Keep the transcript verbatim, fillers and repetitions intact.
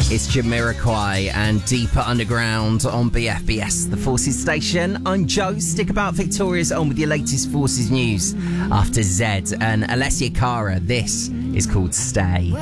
It's Jamiroquai and Deeper Underground on B F B S, the Forces station. I'm Joe. Stick about Victoria's on with your latest Forces news. After Zed and Alessia Cara, this is called Stay.